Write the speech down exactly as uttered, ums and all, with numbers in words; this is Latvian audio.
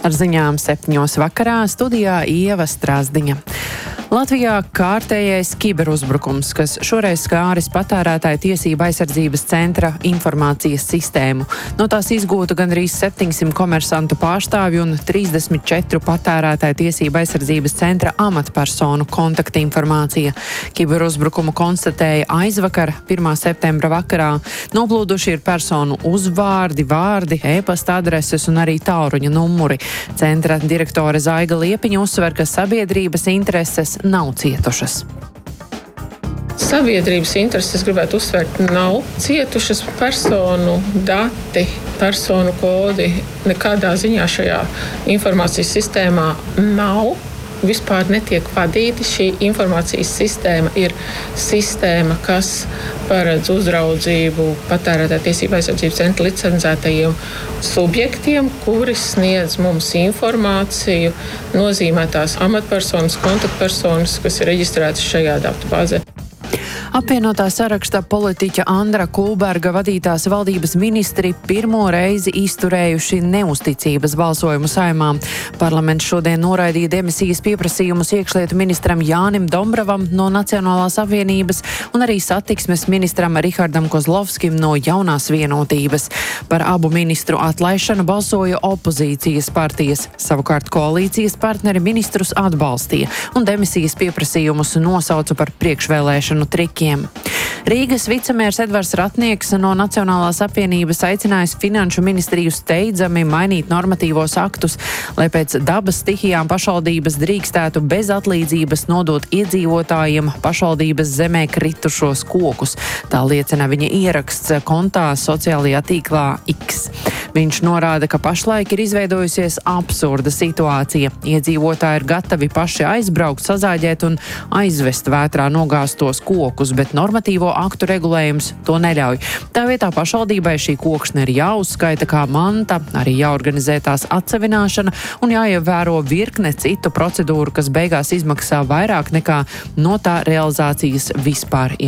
Ar ziņām septiņos vakarā studijā Ieva Strāzdiņa. Latvijā kārtējais kiberuzbrukums, kas šoreiz skāris patērētāju tiesību aizsardzības centra informācijas sistēmu. No tās izgūta gandrīz septiņsimt komersantu pārstāvju un trīsdesmit četru patērētāju tiesību aizsardzības centra amatpersonu kontaktinformācija. Kiberuzbrukumu konstatēja aizvakar, pirmā septembra vakarā. Noplūduši ir personu uzvārdi, vārdi, e-pasta adreses un arī tālruņa numuri. Centra direktore Zaiga Liepiņa uzsver, ka sabiedrības intereses nav cietušas. Sabiedrības intereses, gribētu uzsvērt, nav cietušas. Personu dati, personu kodi nekādā ziņā šajā informācijas sistēmā nav. Vispār netiek vadīti. Šī informācijas sistēma ir sistēma, kas paredz uzraudzību patērētāju tiesību aizsardzības centra licencētajiem subjektiem, kuri sniedz mums informāciju, nozīmētās amatpersonas, kontaktpersonas, kas ir reģistrētas šajā datubāzē. Apvienotā saraksta politiķa Andra Kulberga vadītās valdības ministri pirmo reizi izturējuši neusticības balsojumu Saeimā. Parlaments šodien noraidīja demisijas pieprasījumus iekšlietu ministram Jānim Dombravam no Nacionālās apvienības un arī satiksmes ministram Rihardam Kozlovskim no Jaunās vienotības. Par abu ministru atlaišanu balsoja opozīcijas partijas. Savukārt koalīcijas partneri ministrus atbalstīja un demisijas pieprasījumus nosauca par priekšvēlēšanu trikiem. Rīgas vicemērs Edvards Ratnieks no Nacionālās apvienības aicinājis Finanšu ministriju steidzami mainīt normatīvos aktus, lai pēc dabas stihijām pašvaldības drīkstētu bez atlīdzības nodot iedzīvotājiem pašvaldības zemē kritušos kokus. Tā liecina viņa ieraksts kontā sociālajā tīklā X. Viņš norāda, ka pašlaik ir izveidojusies absurda situācija. Iedzīvotāji ir gatavi paši aizbraukt, sazāģēt un aizvest vētrā nogāstos kokus, bet normatīvo aktu regulējums to neļauj. Tā vietā pašvaldībai šī kokšana ir jāuzskaita kā manta, arī jāorganizē tās atsevināšana un jāievēro virkne citu procedūru, kas beigās izmaksā vairāk nekā no tā realizācijas vispār ir.